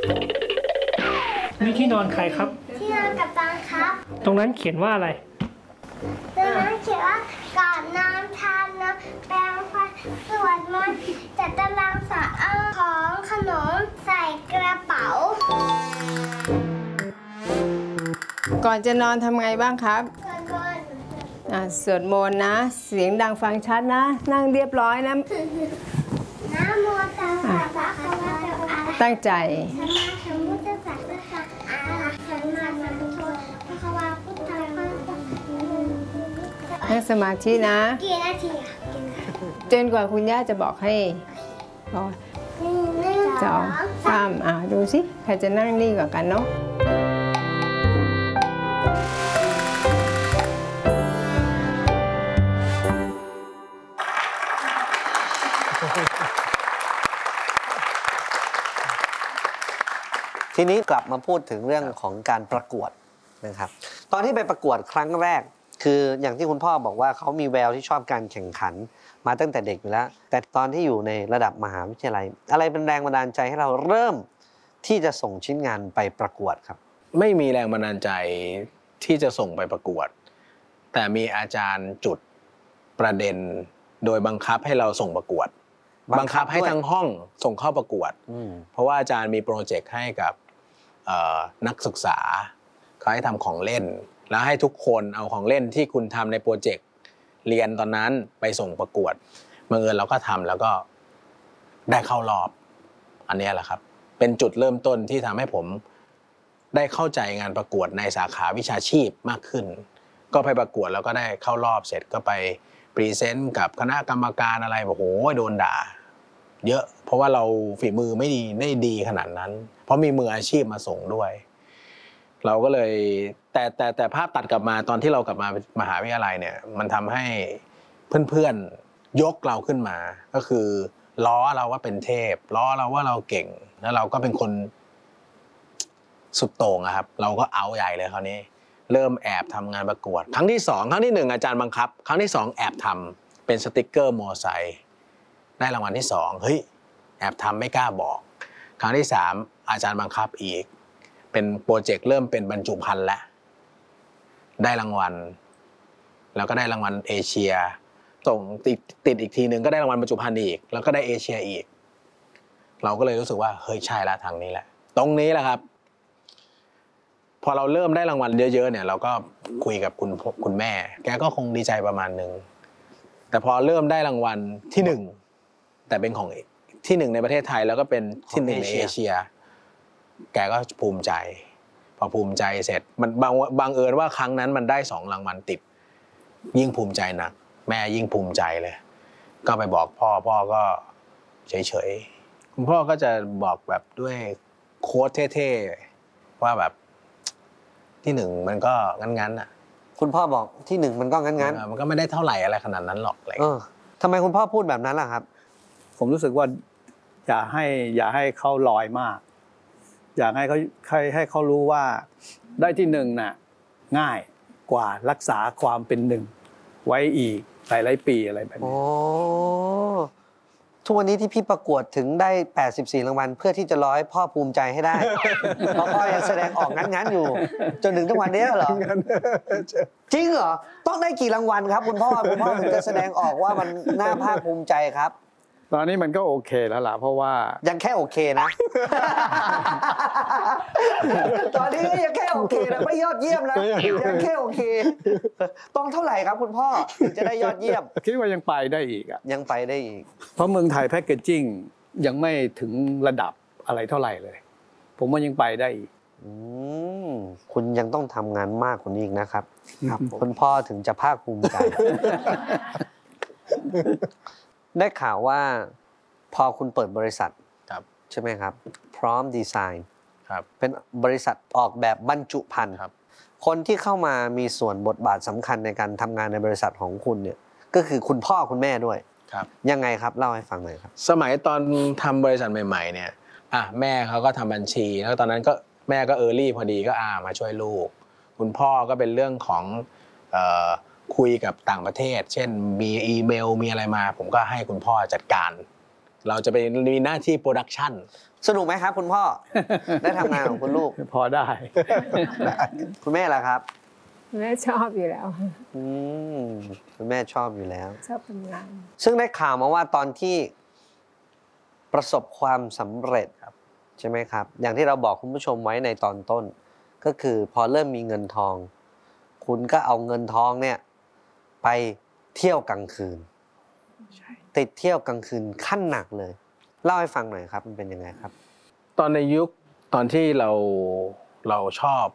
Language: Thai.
นี่ที่นอนใครครับที่นอนกับตังครับตรงนั้นเขียนว่าอะไรตรงนั้นเขียนว่าก่อนนอนทานน้ำแปรงฟันสวดมนต์จัดตารางสอนเอาของขนมใส่กระเป๋าก่อนจะนอนทำไงบ้างครับสวดมนต์สวดมนต์นะเสียงดังฟังชัดนะนั่งเรียบร้อยนะนะโมตัสสะภะคะวะโตอะระหะโตตั้งใจสัมมาสัมพุทธัสสะอะระหะสัมมาสัมพุทโธภะคะวะพุทธังพระสังฆังนั่งสมาธินะกี่นาทีจนกว่าคุณย่าจะบอกให้รอ 1 2 3ดูสิใครจะนั่งนิ่งกว่ากันเนาะทีนี้กลับมาพูดถึงเรื่องของการประกวดนะครับตอนที่ไปประกวดครั้งแรกคืออย่างที่คุณพ่อบอกว่าเขามีแววที่ชอบการแข่งขันมาตั้งแต่เด็กอยู่แล้วแต่ตอนที่อยู่ในระดับมหาวิทยาลัยอะไรเป็นแรงบันดาลใจให้เราเริ่มที่จะส่งชิ้นงานไปประกวดครับไม่มีแรงบันดาลใจที่จะส่งไปประกวดแต่มีอาจารย์จุดประเด็นโดยบังคับให้เราส่งประกวดบังคับให้ทั้งห้องส่งเข้าประกวดเพราะว่าอาจารย์มีโปรเจกต์ให้กับนักศึกษาเขาให้ทำของเล่นแล้วให้ทุกคนเอาของเล่นที่คุณทำในโปรเจกต์เรียนตอนนั้นไปส่งประกวดบังเอิญเราก็ทำแล้วก็ได้เข้ารอบอันนี้แหละครับเป็นจุดเริ่มต้นที่ทำให้ผมได้เข้าใจงานประกวดในสาขาวิชาชีพมากขึ้นก็ไปประกวดแล้วก็ได้เข้ารอบเสร็จก็ไปพรีเซนต์กับคณะกรรมการอะไรโอ้โหโดนด่าเยอะเพราะว่าเราฝีมือไม่ดีขนาดนั้นเพราะมีมืออาชีพมาส่งด้วยเราก็เลยแต่ภาพตัดกลับมาตอนที่เรากลับมามหาวิทยาลัยเนี่ยมันทำให้เพื่อนๆยกเราขึ้นมาก็คือล้อเราว่าเป็นเทพล้อเราว่าเราเก่งแล้วเราก็เป็นคนสุดโต่งครับเราก็เอาใหญ่เลยคราวนี้เริ่มแอบทำงานประกวดครั้งที่2ครั้งที่1อาจารย์บังคับครั้งที่2แอบทำเป็นสติกเกอร์มอไซค์ได้รางวัลที่2เฮ้ยแอบทำไม่กล้าบอกครั้งที่3อาจารย์บังคับอีกเป็นโปรเจกต์เริ่มเป็นบรรจุภัณฑ์แล้วได้รางวัลแล้วก็ได้รางวัลเอเชียส่งติดอีกทีนึงก็ได้รางวัลบรรจุภัณฑ์อีกแล้วก็ได้เอเชียอีกเราก็เลยรู้สึกว่าเฮ้ยใช่ละทางนี้แหละตรงนี้แหละครับพอเราเริ่มได้รางวัลเยอะๆเนี่ยเราก็คุยกับคุณแม่แกก็คงดีใจประมาณนึงแต่พอเริ่มได้รางวัลที่1แต่เป็นของที่1ในประเทศไทยแล้วก็เป็นที่1ในเอเชียแกก็ภูมิใจพอภูมิใจเสร็จมันบังเอิญว่าครั้งนั้นมันได้2รางวัลติดยิ่งภูมิใจหนักแม่ยิ่งภูมิใจเลยก็ไปบอกพ่อก็เฉยๆคุณพ่อก็จะบอกแบบด้วยโค้ดเท่ๆว่าแบบที่1มันก็งั้นๆอ่ะคุณพ่อบอกที่1มันก็งั้นมันก็ไม่ได้เท่าไหร่อะไรขนาดนั้นหรอกอะไรทำไมคุณพ่อพูดแบบนั้นล่ะครับผมรู้สึกว่าอย่าให้เขาลอยมากอยากให้เขารู้ว่าได้ที่1น่ะง่ายกว่ารักษาความเป็น1ไว้อีกหลายปีอะไรแบบนี้ทุกวันนี้ที่พี่ประกวดถึงได้84รางวัลเพื่อที่จะร้อยพ่อภูมิใจให้ได้เพราะพ่อยังแสดงออกงั้นอยู่จนถึงทุกวันนี้เหรอจริงเหรอต้องได้กี่รางวัลครับคุณพ่อถึงจะแสดงออกว่ามันน่าภาคภูมิใจครับตอนนี้มันก็โอเคแล้วล่ะเพราะว่ายังแค่โอเคนะตอนนี้ก็ยังแค่โอเคนะไม่ยอดเยี่ยมนะยังแค่โอเคต้องเท่าไหร่ครับคุณพ่อถึงจะได้ยอดเยี่ยมคิดว่ายังไปได้อีกยังไปได้อีกเพราะเมืองไทยแพคเกจจิ้งยังไม่ถึงระดับอะไรเท่าไหร่เลยผมว่ายังไปได้อีกคุณยังต้องทำงานมากกว่านี้อีกนะครับคุณพ่อถึงจะภาคภูมิใจได้ข่าวว่าพอคุณเปิดบริษัทใช่ไหมครับพร้อมดีไซน์เป็นบริษัทออกแบบบรรจุภัณฑ์คนที่เข้ามามีส่วนบทบาทสำคัญในการทำงานในบริษัทของคุณเนี่ยก็คือคุณพ่อคุณแม่ด้วยยังไงครับเล่าให้ฟังหน่อยครับสมัยตอนทำบริษัทใหม่ๆเนี่ยแม่เขาก็ทำบัญชีแล้วตอนนั้นก็แม่ก็เออร์ลี่พอดีก็มาช่วยลูกคุณพ่อก็เป็นเรื่องของคุยกับต่างประเทศเช่นมีอีเมลมีอะไรมาผมก็ให้คุณพ่อจัดการเราจะเป็นมีหน้าที่โปรดักชันสนุกไหมครับ คุณพ่อ ได้ทำงานของคุณลูกพอได้คุณแม่ล่ะครับแม่ชอบอยู่แล้วอืมคุณแม่ชอบอยู่แล้วชอบทำงานซึ่งได้ข่าวมาว่าตอนที่ประสบความสำเร็จใช่ไหมครับ อย่างที่เราบอกคุณผู้ชมไว้ในตอนต้น ก็คือพอเริ่มมีเงินทอง คุณก็เอาเงินทองเนี่ยไปเที่ยวกลางคืนติดเที่ยวกลางคืนขั้นหนักเลยเล่าให้ฟังหน่อยครับมันเป็นยังไงครับตอนในยุคตอนที่เราชอบ